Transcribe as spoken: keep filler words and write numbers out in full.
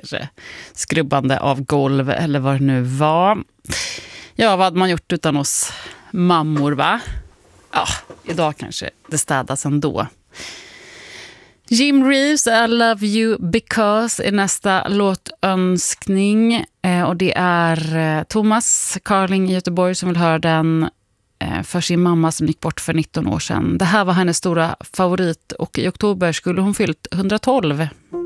kanske. Skrubbande av golv eller vad det nu var. Ja, vad hade man gjort utan oss mammor, va? Ja, idag kanske det städas ändå. Jim Reeves, I Love You Because är nästa låtönskning. Eh, och det är eh, Thomas Carling i Göteborg som vill höra den eh, för sin mamma som gick bort för nitton år sedan. Det här var hennes stora favorit och i oktober skulle hon fyllt hundratolv.